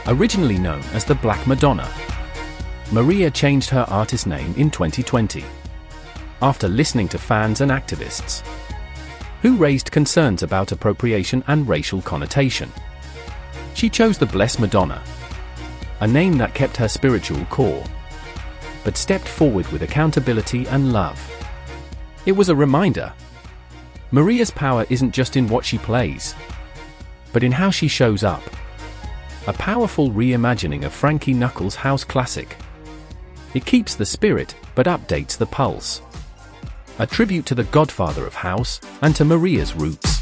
Originally known as the Black Madonna, Maria changed her artist name in 2020 after listening to fans and activists who raised concerns about appropriation and racial connotation. She chose the Blessed Madonna, a name that kept her spiritual core, but stepped forward with accountability and love. It was a reminder. Maria's power isn't just in what she plays, but in how she shows up. A powerful reimagining of Frankie Knuckles' house classic. It keeps the spirit, but updates the pulse. A tribute to the godfather of house, and to Maria's roots.